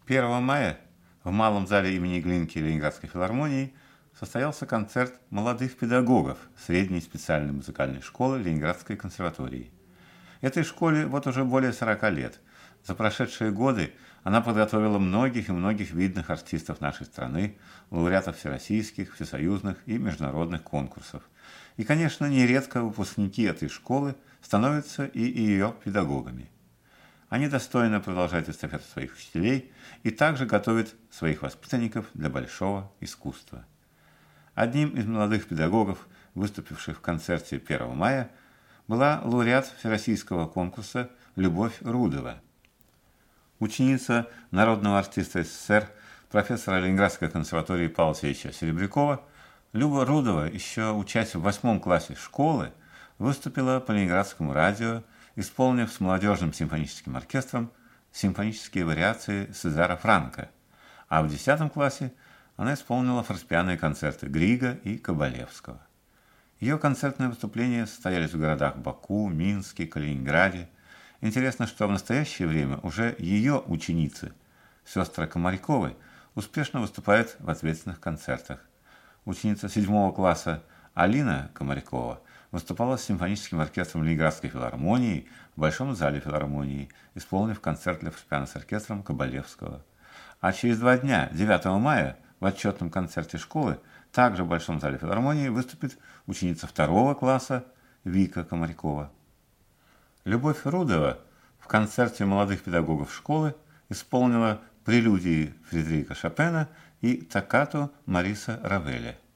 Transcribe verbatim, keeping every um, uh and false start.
первого мая в Малом зале имени Глинки Ленинградской филармонии состоялся концерт молодых педагогов средней специальной музыкальной школы Ленинградской консерватории. Этой школе вот уже более сорока лет. За прошедшие годы она подготовила многих и многих видных артистов нашей страны, лауреатов всероссийских, всесоюзных и международных конкурсов. И, конечно, нередко выпускники этой школы становятся и ее педагогами. Они достойно продолжают эстафету своих учителей и также готовят своих воспитанников для большого искусства. Одним из молодых педагогов, выступивших в концерте первого мая, была лауреат всероссийского конкурса Любовь Рудова. Ученица народного артиста СССР, профессора Ленинградской консерватории Павла Алексеевича Серебрякова, Люба Рудова, еще учась в восьмом классе школы, выступила по Ленинградскому радио, исполнив с молодежным симфоническим оркестром симфонические вариации Сезара Франка, а в десятом классе она исполнила фортепианные концерты Грига и Кабалевского. Ее концертные выступления состоялись в городах Баку, Минске, Калининграде. Интересно, что в настоящее время уже ее ученицы, сестры Комарьковой, успешно выступают в ответственных концертах. Ученица седьмого класса Алина Комарькова выступала с симфоническим оркестром Ленинградской филармонии в Большом зале филармонии, исполнив концерт для фортепиано с оркестром Кабалевского. А через два дня, девятого мая, в отчетном концерте школы, также в Большом зале филармонии выступит ученица второго класса Вика Комарькова. Любовь Рудова в концерте молодых педагогов школы исполнила прелюдии Фредерика Шопена и токкату Мариса Равеля.